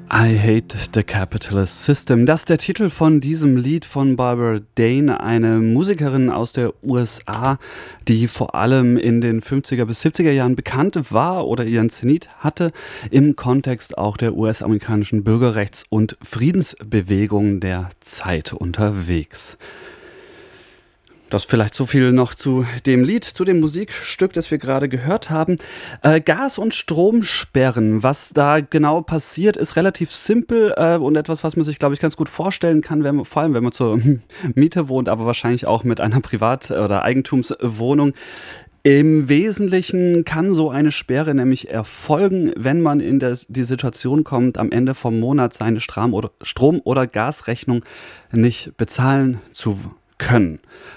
I Hate the Capitalist System. Das ist der Titel von diesem Lied von Barbara Dane, eine Musikerin aus der USA, die vor allem in den 50er bis 70er Jahren bekannt war oder ihren Zenit hatte, im Kontext auch der US-amerikanischen Bürgerrechts- und Friedensbewegung der Zeit unterwegs. Das vielleicht so viel noch zu dem Lied, zu dem Musikstück, das wir gerade gehört haben. Gas- und Stromsperren, was da genau passiert, ist relativ simpel und etwas, was man sich, glaube ich, ganz gut vorstellen kann, vor allem wenn man zur Miete wohnt, aber wahrscheinlich auch mit einer Privat- oder Eigentumswohnung. Im Wesentlichen kann so eine Sperre nämlich erfolgen, wenn man in die Situation kommt, am Ende vom Monat seine Strom- oder Gasrechnung nicht bezahlen zu können.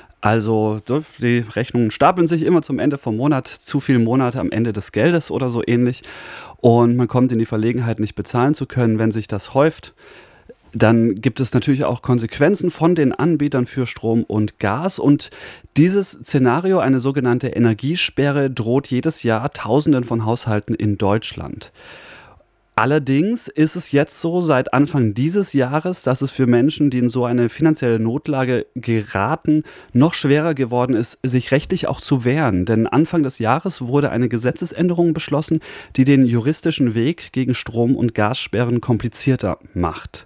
Also die Rechnungen stapeln sich immer zum Ende vom Monat, zu viele Monate am Ende des Geldes oder so ähnlich. Und man kommt in die Verlegenheit, nicht bezahlen zu können. Wenn sich das häuft, dann gibt es natürlich auch Konsequenzen von den Anbietern für Strom und Gas. Und dieses Szenario, eine sogenannte Energiesperre, droht jedes Jahr Tausenden von Haushalten in Deutschland. Allerdings ist es jetzt so, seit Anfang dieses Jahres, dass es für Menschen, die in so eine finanzielle Notlage geraten, noch schwerer geworden ist, sich rechtlich auch zu wehren. Denn Anfang des Jahres wurde eine Gesetzesänderung beschlossen, die den juristischen Weg gegen Strom- und Gassperren komplizierter macht.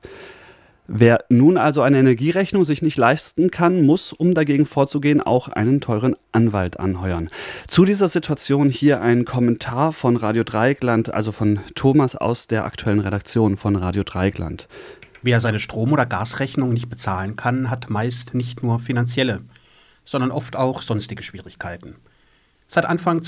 Wer nun also eine Energierechnung sich nicht leisten kann, muss, um dagegen vorzugehen, auch einen teuren Anwalt anheuern. Zu dieser Situation hier ein Kommentar von Radio Dreieckland, also von Thomas aus der aktuellen Redaktion von Radio Dreieckland. Wer seine Strom- oder Gasrechnung nicht bezahlen kann, hat meist nicht nur finanzielle, sondern oft auch sonstige Schwierigkeiten. Seit Anfang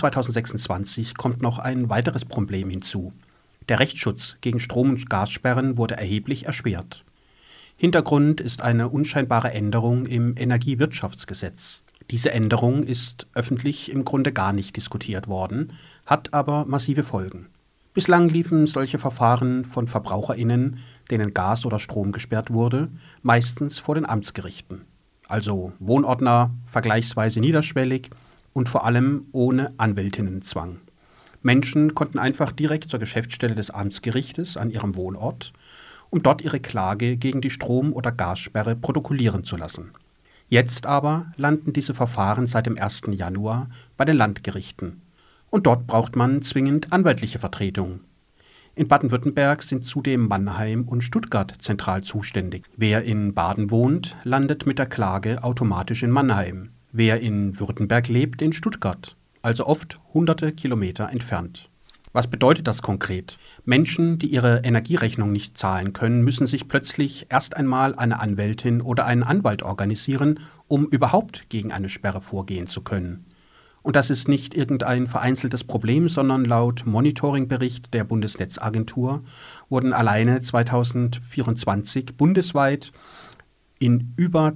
2026 kommt noch ein weiteres Problem hinzu. Der Rechtsschutz gegen Strom- und Gassperren wurde erheblich erschwert. Hintergrund ist eine unscheinbare Änderung im Energiewirtschaftsgesetz. Diese Änderung ist öffentlich im Grunde gar nicht diskutiert worden, hat aber massive Folgen. Bislang liefen solche Verfahren von VerbraucherInnen, denen Gas oder Strom gesperrt wurde, meistens vor den Amtsgerichten. Also wohnortnah, vergleichsweise niederschwellig und vor allem ohne Anwältinnenzwang. Menschen konnten einfach direkt zur Geschäftsstelle des Amtsgerichtes an ihrem Wohnort, um dort ihre Klage gegen die Strom- oder Gassperre protokollieren zu lassen. Jetzt aber landen diese Verfahren seit dem 1. Januar bei den Landgerichten. Und dort braucht man zwingend anwaltliche Vertretung. In Baden-Württemberg sind zudem Mannheim und Stuttgart zentral zuständig. Wer in Baden wohnt, landet mit der Klage automatisch in Mannheim. Wer in Württemberg lebt, in Stuttgart, also oft hunderte Kilometer entfernt. Was bedeutet das konkret? Menschen, die ihre Energierechnung nicht zahlen können, müssen sich plötzlich erst einmal eine Anwältin oder einen Anwalt organisieren, um überhaupt gegen eine Sperre vorgehen zu können. Und das ist nicht irgendein vereinzeltes Problem, sondern laut Monitoringbericht der Bundesnetzagentur wurden alleine 2024 bundesweit in über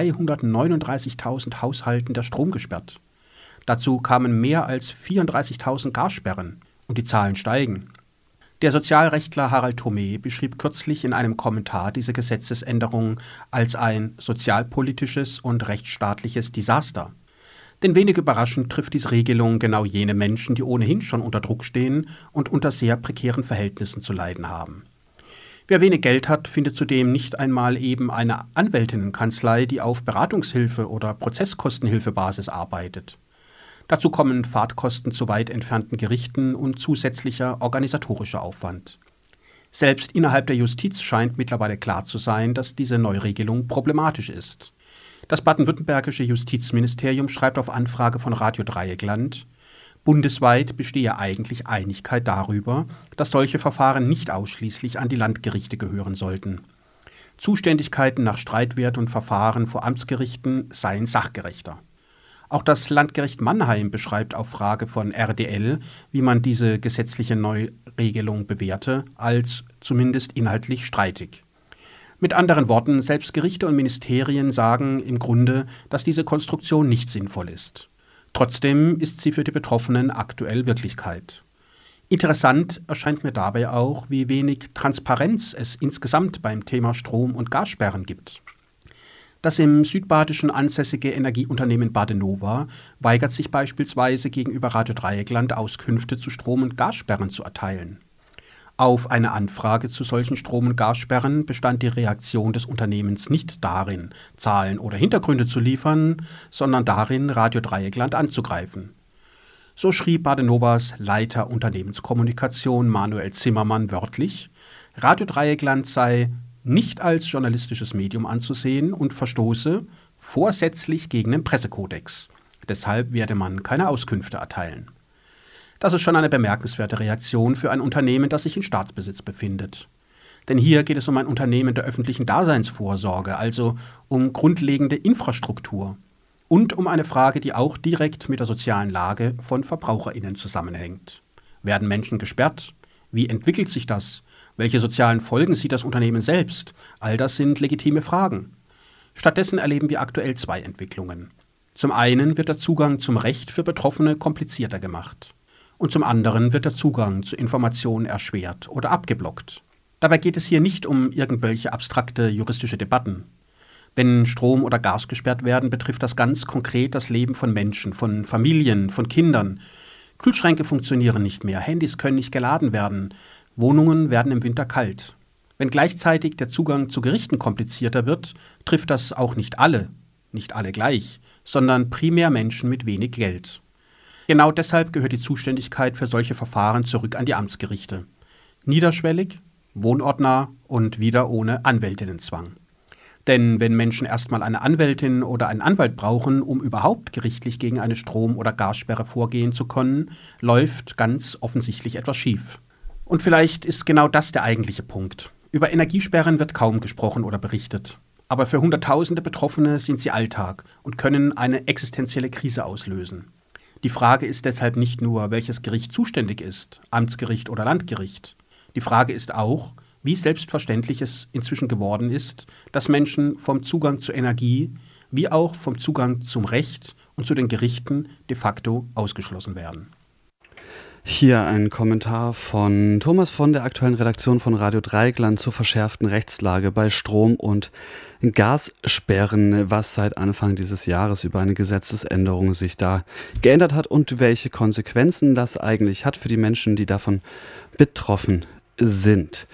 239.000 Haushalten der Strom gesperrt. Dazu kamen mehr als 34.000 Gassperren. Und die Zahlen steigen. Der Sozialrechtler Harald Thome beschrieb kürzlich in einem Kommentar diese Gesetzesänderung als ein sozialpolitisches und rechtsstaatliches Desaster. Denn wenig überraschend trifft diese Regelung genau jene Menschen, die ohnehin schon unter Druck stehen und unter sehr prekären Verhältnissen zu leiden haben. Wer wenig Geld hat, findet zudem nicht einmal eben eine Anwältinnenkanzlei, die auf Beratungshilfe oder Prozesskostenhilfebasis arbeitet. Dazu kommen Fahrtkosten zu weit entfernten Gerichten und zusätzlicher organisatorischer Aufwand. Selbst innerhalb der Justiz scheint mittlerweile klar zu sein, dass diese Neuregelung problematisch ist. Das baden-württembergische Justizministerium schreibt auf Anfrage von Radio Dreieckland, bundesweit bestehe eigentlich Einigkeit darüber, dass solche Verfahren nicht ausschließlich an die Landgerichte gehören sollten. Zuständigkeiten nach Streitwert und Verfahren vor Amtsgerichten seien sachgerechter. Auch das Landgericht Mannheim beschreibt auf Frage von RDL, wie man diese gesetzliche Neuregelung bewerte, als zumindest inhaltlich streitig. Mit anderen Worten, selbst Gerichte und Ministerien sagen im Grunde, dass diese Konstruktion nicht sinnvoll ist. Trotzdem ist sie für die Betroffenen aktuell Wirklichkeit. Interessant erscheint mir dabei auch, wie wenig Transparenz es insgesamt beim Thema Strom- und Gassperren gibt. Das im Südbadischen ansässige Energieunternehmen Badenova weigert sich beispielsweise gegenüber Radio Dreieckland Auskünfte zu Strom- und Gassperren zu erteilen. Auf eine Anfrage zu solchen Strom- und Gassperren bestand die Reaktion des Unternehmens nicht darin, Zahlen oder Hintergründe zu liefern, sondern darin, Radio Dreieckland anzugreifen. So schrieb Badenovas Leiter Unternehmenskommunikation Manuel Zimmermann wörtlich, Radio Dreieckland sei nicht als journalistisches Medium anzusehen und verstoße vorsätzlich gegen den Pressekodex. Deshalb werde man keine Auskünfte erteilen. Das ist schon eine bemerkenswerte Reaktion für ein Unternehmen, das sich in Staatsbesitz befindet. Denn hier geht es um ein Unternehmen der öffentlichen Daseinsvorsorge, also um grundlegende Infrastruktur und um eine Frage, die auch direkt mit der sozialen Lage von VerbraucherInnen zusammenhängt. Werden Menschen gesperrt? Wie entwickelt sich das? Welche sozialen Folgen sieht das Unternehmen selbst? All das sind legitime Fragen. Stattdessen erleben wir aktuell zwei Entwicklungen. Zum einen wird der Zugang zum Recht für Betroffene komplizierter gemacht. Und zum anderen wird der Zugang zu Informationen erschwert oder abgeblockt. Dabei geht es hier nicht um irgendwelche abstrakte juristische Debatten. Wenn Strom oder Gas gesperrt werden, betrifft das ganz konkret das Leben von Menschen, von Familien, von Kindern. Kühlschränke funktionieren nicht mehr, Handys können nicht geladen werden, Wohnungen werden im Winter kalt. Wenn gleichzeitig der Zugang zu Gerichten komplizierter wird, trifft das auch nicht alle gleich, sondern primär Menschen mit wenig Geld. Genau deshalb gehört die Zuständigkeit für solche Verfahren zurück an die Amtsgerichte. Niederschwellig, wohnortnah und wieder ohne Anwältinnenzwang. Denn wenn Menschen erstmal eine Anwältin oder einen Anwalt brauchen, um überhaupt gerichtlich gegen eine Strom- oder Gassperre vorgehen zu können, läuft ganz offensichtlich etwas schief. Und vielleicht ist genau das der eigentliche Punkt. Über Energiesperren wird kaum gesprochen oder berichtet. Aber für Hunderttausende Betroffene sind sie Alltag und können eine existenzielle Krise auslösen. Die Frage ist deshalb nicht nur, welches Gericht zuständig ist, Amtsgericht oder Landgericht. Die Frage ist auch, wie selbstverständlich es inzwischen geworden ist, dass Menschen vom Zugang zur Energie wie auch vom Zugang zum Recht und zu den Gerichten de facto ausgeschlossen werden. Hier ein Kommentar von Thomas von der aktuellen Redaktion von Radio Dreieckland zur verschärften Rechtslage bei Strom- und Gassperren, was seit Anfang dieses Jahres über eine Gesetzesänderung sich da geändert hat und welche Konsequenzen das eigentlich hat für die Menschen, die davon betroffen sind.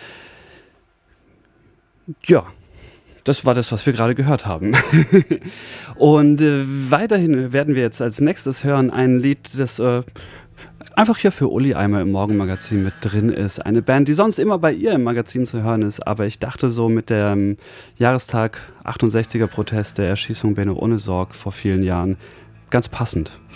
Ja, das war das, was wir gerade gehört haben. Und weiterhin werden wir jetzt als nächstes hören ein Lied, das einfach hier für Uli einmal im Morgenmagazin mit drin ist. Eine Band, die sonst immer bei ihr im Magazin zu hören ist, aber ich dachte so mit dem Jahrestag 68er Protest der Erschießung Benno Ohnesorg vor vielen Jahren ganz passend.